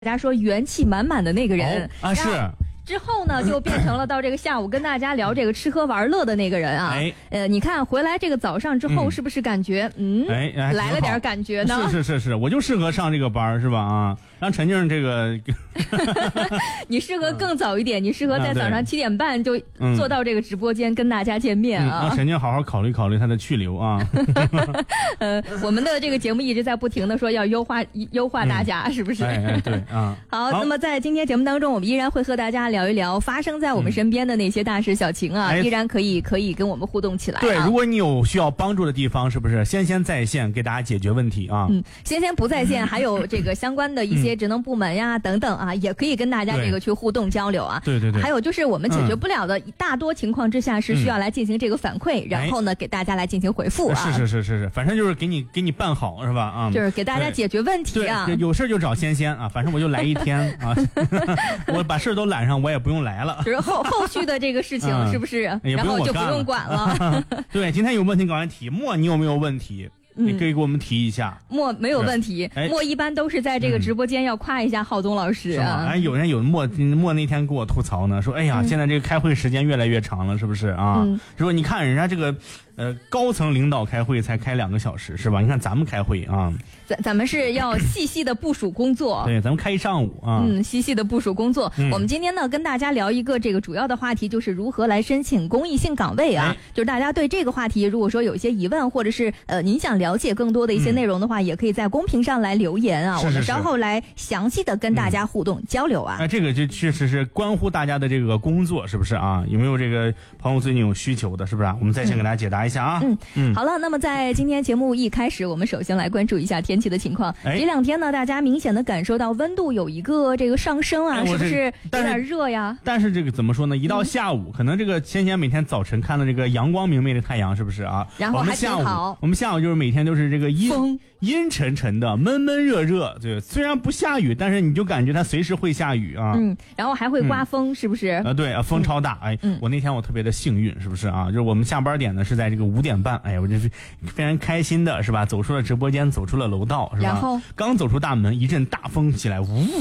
大家说元气满满的那个人啊，是。 之后呢，就变成了到这个下午跟大家聊这个吃喝玩乐的那个人啊。你看回来这个早上之后，是不是感觉来了点感觉呢？ 是，我就适合上这个班是吧？啊，让陈静这个， 你适合更早一点，你适合在早上7点半就坐到这个直播间跟大家见面啊。 让陈静好好考虑考虑他的去留啊。 我们的这个节目一直在不停的说要优化大家，是不是？ 对啊。 好，那么在今天节目当中，我们依然会和大家聊一聊发生在我们身边的那些大事小情啊，依然可以跟我们互动起来。 对，如果你有需要帮助的地方，是不是先在线给大家解决问题啊？ 先不在线，还有这个相关的一些职能部门呀等等啊，也可以跟大家这个去互动交流啊。 对。 还有就是我们解决不了的，大多情况之下是需要来进行这个反馈，然后呢给大家来进行回复啊。 是，反正就是给你办好是吧？啊， 就是给大家解决问题啊。 对，有事就找仙啊，反正我就来一天啊，我把事都揽上，我也不用来了。 就是后续的这个事情是不是？然后就不用管了。 对，今天有问题赶快提。莫，你有没有问题？你可以给我们提一下。 莫没有问题，莫一般都是在这个直播间要夸一下浩东老师啊。 有莫那天给我吐槽呢，说哎呀，现在这个开会时间越来越长了，是不是啊？说你看人家这个高层领导开会才开2个小时是吧？你看咱们开会啊， 咱们是要细细的部署工作。 对，咱们开一上午啊。 细细的部署工作。我们今天呢跟大家聊一个这个主要的话题，就是如何来申请公益性岗位啊。就是大家对这个话题如果说有一些疑问，或者是您想了解更多的一些内容的话，也可以在公屏上来留言啊。我们稍后来详细的跟大家互动交流啊。 这个就确实是关乎大家的这个工作，是不是啊？有没有这个朋友最近有需求的，是不是啊？我们在线给大家解答一下啊。 好了，那么在今天节目一开始，我们首先来关注一下天气的情况。这2天呢，大家明显的感受到温度有一个这个上升啊，是不是有点热呀？ 但是这个怎么说呢？一到下午，可能这个先前每天早晨看到这个阳光明媚的太阳，是不是啊？ 然后还挺好。 我们下午就是每天都是这个阴沉沉的，闷热。对，虽然不下雨，但是你就感觉它随时会下雨啊。 然后还会刮风，是不是？ 对，风超大。我那天我特别的幸运，是不是啊？就是我们下班点呢是在这个5点半，我就是非常开心的，是吧？走出了直播间，走出了楼道，是吧？ 然后刚走出大门，一阵大风起来，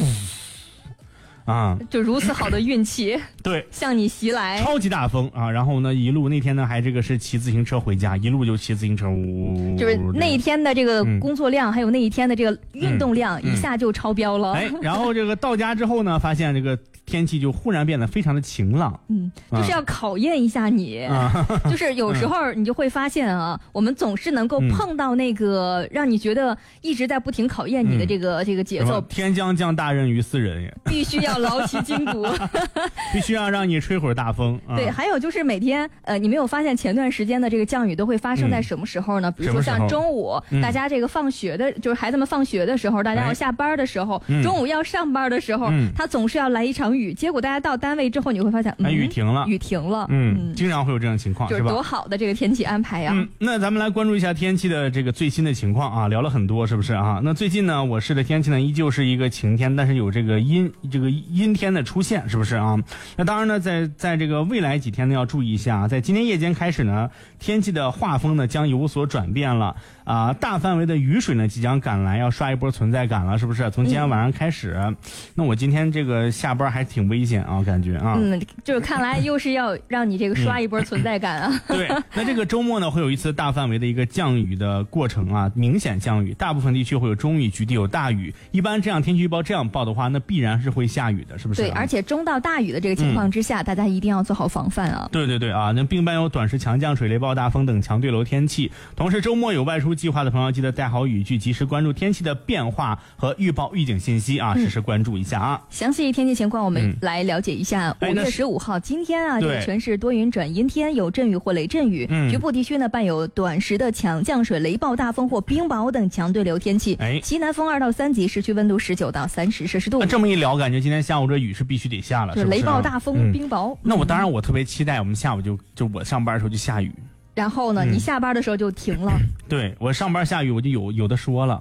就如此好的运气， 对， 向你袭来， 超级大风啊！然后呢，一路那天呢还这个是骑自行车回家，一路就骑自行车， 就是那一天的这个工作量，还有那一天的这个运动量，一下就超标了。 然后这个到家之后呢，发现这个天气就忽然变得非常的晴朗。 就是要考验一下你，就是有时候你就会发现啊，我们总是能够碰到那个让你觉得一直在不停考验你的这个节奏。 天将降大任于斯人也， 必须要劳其筋骨， 必须要让你吹会儿大风。 对，还有就是每天你没有发现前段时间的这个降雨都会发生在什么时候呢？比如说像中午，大家这个放学的，就是孩子们放学的时候，大家要下班的时候，中午要上班的时候，它总是要来一场雨。结果大家到单位之后，你会发现， 雨停了，经常会有这种情况， 就是多好的这个天气安排呀。 那咱们来关注一下天气的这个最新的情况啊，聊了很多，是不是啊？那最近呢，我市的天气呢依旧是一个晴天，但是有这个阴天的出现，是不是啊？那当然呢，在这个未来几天呢，要注意一下，在今天夜间开始呢，天气的画风呢将有所转变了啊，大范围的雨水呢即将赶来，要刷一波存在感了，是不是？从今天晚上开始，那我今天这个下班还挺危险啊，感觉啊， 就是看来又是要让你这个刷一波存在感啊。 对，那这个周末呢会有一次大范围的一个降雨的过程啊，明显降雨，大部分地区会有中雨，局地有大雨。一般这样天气预报这样报的话，那必然是会下雨的，是不是？ 对，而且中到大雨的这个情况之下，大家一定要做好防范啊。 对啊，那并伴有短时强降水、雷暴大风等强对流天气。同时周末有外出计划的朋友，记得带好雨具，及时关注天气的变化和预报预警信息啊，实时关注一下啊。 详细天气情况我们来了解一下。5月15号今天啊，这个全市多云转阴天，有阵雨或雷阵雨，局部地区呢伴有短时的强降水、雷暴大风或冰雹等强对流天气。西南风2到3级，市区温度19到30摄氏度。 这么一聊，感觉今天下午这雨是必须得下了，是雷暴大风、冰雹。 那我当然我特别期待我们下午就我上班的时候就下雨， 然后呢，你下班的时候就停了。 对，我上班下雨我就有的说了。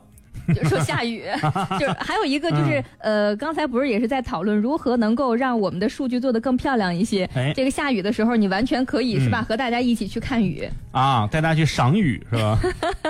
就说下雨，就是还有一个就是刚才不是也是在讨论如何能够让我们的数据做得更漂亮一些。这个下雨的时候，你完全可以是吧，和大家一起去看雨啊，带大家去赏雨是吧？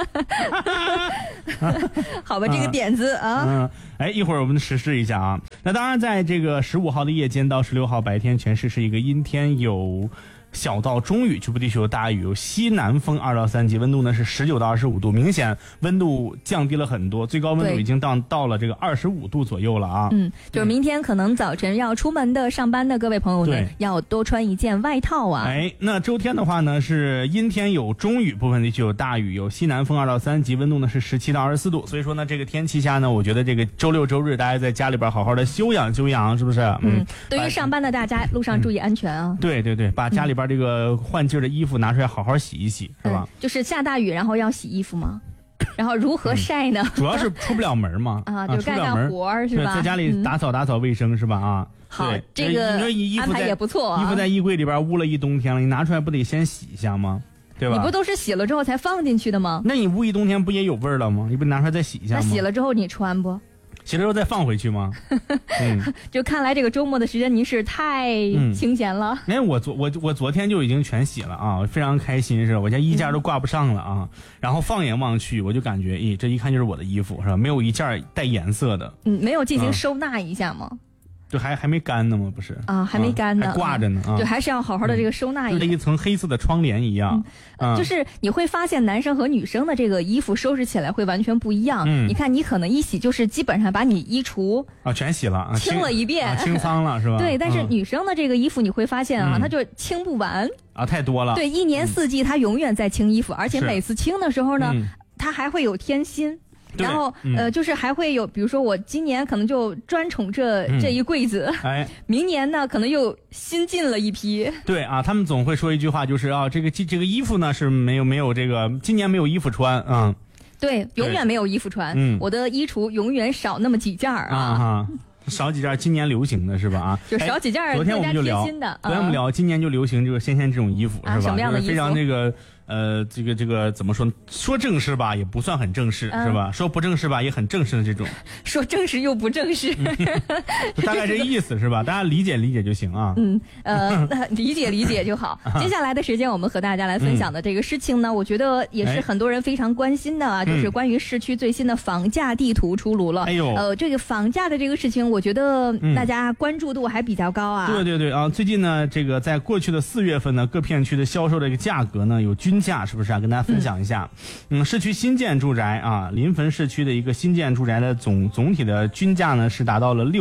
好吧，这个点子啊。 一会儿我们实施一下啊。那当然，在这个15号的夜间到16号白天，全市是一个阴天，有小到中雨，局部地区有大雨，有西南风2到3级，温度呢是19到25度，明显温度降低了很多，最高温度已经到了这个25度左右了啊。 就是明天可能早晨要出门的上班的各位朋友呢，要多穿一件外套啊。 那周天的话呢是阴天有中雨，部分地区有大雨，有西南风2到3级，温度呢是17到24度。所以说呢，这个天气下呢，我觉得这个周六周日大家在家里边好好的休养休养，是不是？ 对于上班的大家，路上注意安全啊。 对对对，把家里边这个换季的衣服拿出来好好洗一洗，是吧？ 就是下大雨然后要洗衣服吗？然后如何晒呢？ 主要是出不了门嘛， 就干干活是吧？ 在家里打扫卫生是吧？啊， 好，这个安排也不错啊。 衣服在衣柜里边捂了一冬天了，你拿出来不得先洗一下吗？对吧？ 你不都是洗了之后才放进去的吗？ 那你捂一冬天不也有味儿了吗？你不拿出来再洗一下吗？ 那洗了之后你穿不？ 洗了之后再放回去吗？ 就看来这个周末的时间您是太清闲了。 我昨天就已经全洗了啊，非常开心是吧？我家衣架都挂不上了啊，然后放眼望去，我就感觉，这一看就是我的衣服是吧？没有一件带颜色的。 没有进行收纳一下吗？ 就还没干呢吗？不是啊，还没干呢， 还挂着呢啊！ 就还是要好好的这个收纳一下， 就这一层黑色的窗帘一样。 就是你会发现男生和女生的这个衣服收拾起来会完全不一样。你看你可能一洗就是基本上把你衣橱全洗了， 清了一遍， 清仓了是吧？ 对，但是女生的这个衣服你会发现它就清不完太多了。 对，一年四季它永远在清衣服，而且每次清的时候呢，它还会有添新。然后就是还会有，比如说我今年可能就专宠这一柜子，明年呢可能又新进了一批。 对啊，他们总会说一句话，就是这个衣服呢是没有这个今年没有衣服穿啊。 对，永远没有衣服穿。我的衣橱永远少那么几件少几件今年流行的是吧？ 就少几件。 昨天我们就聊，今年就流行这个仙仙这种衣服是吧？ 什么样的衣服？ 非常这个。这个怎么说正式吧，也不算很正式，是吧？说不正式吧，也很正式的这种。 说正式又不正式， 大概这意思是吧？大家理解理解就行啊。 理解就好。接下来的时间，我们和大家来分享的这个事情呢，我觉得也是很多人非常关心的啊，就是关于市区最新的房价地图出炉了。这个房价的这个事情，我觉得大家关注度还比较高啊。 对对对啊，最近呢，这个在过去的4月份呢，各片区的销售的一个价格呢有均价，是不是啊？跟大家分享一下。市区新建住宅啊，临汾市区的一个新建住宅的总体的均价呢是达到了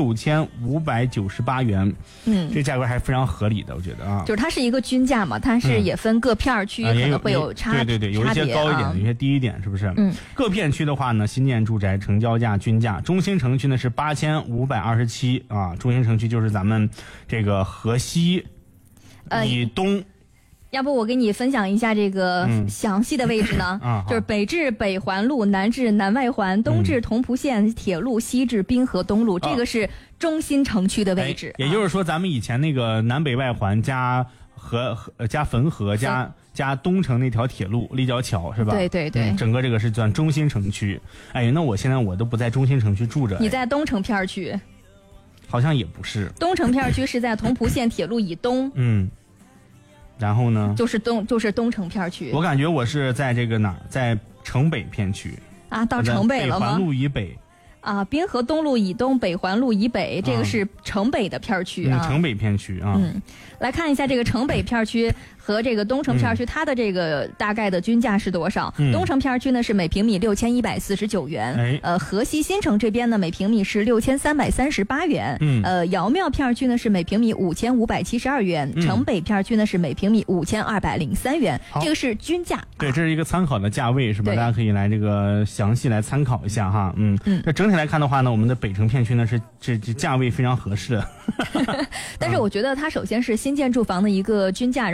6598元。这价格还是非常合理的，我觉得啊。 就是它是一个均价嘛，它是也分各片区可能会有差别。 对，有一些高一点，有些低一点，是不是？各片区的话呢，新建住宅成交价均价，中心城区呢是8527啊，中心城区就是咱们这个河西以东。 要不我给你分享一下这个详细的位置呢？就是北至北环路，南至南外环，东至同蒲线铁路，西至滨河东路，这个是中心城区的位置。 也就是说，咱们以前那个南北外环加汾河加东城那条铁路立交桥是吧？ 对对对， 整个这个是算中心城区。那我现在我都不在中心城区住着。 你在东城片区？ 好像也不是。 东城片区是在同蒲线铁路以东。 然后呢？ 就是东城片区。 我感觉我是在这个哪儿，在城北片区啊，到城北了吗？ 北环路以北啊，滨河东路以东，北环路以北，这个是城北的片区啊。 城北片区啊。 来看一下这个城北片区和这个东城片区，它的这个大概的均价是多少？东城片区呢是每平米6149元，河西新城这边呢每平米是6338元，姚庙片区呢是每平米5572元，城北片区呢是每平米5203元，这个是均价。 对，这是一个参考的价位是吧？大家可以来这个详细来参考一下哈。这整体来看的话呢，我们的北城片区呢是这价位非常合适的。 但是我觉得它首先是新建住房的一个均价，然后每个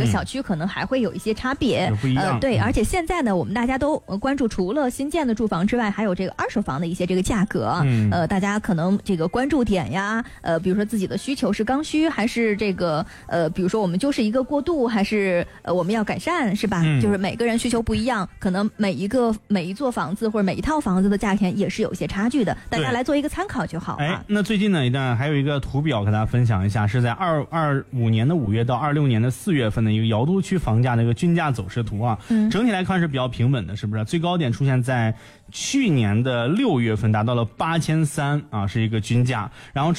小区可能还会有一些差别， 不一样。 对，而且现在呢，我们大家都关注除了新建的住房之外，还有这个二手房的一些这个价格。大家可能这个关注点呀，比如说自己的需求是刚需还是这个比如说我们就是一个过渡，还是我们要改善，是吧？就是每个人需求不一样，可能每一座房子或者每一套房子的价钱也是有些差距的，大家来做一个参考就好了。 那最近呢，还有一个图表跟大家分享一下，是在2025年的5月到26年的4月份的一个瑶都区房价的一个均价走势图啊。整体来看是比较平稳的，是不是？最高点出现在去年的6月份，达到了8300啊，是一个均价，然后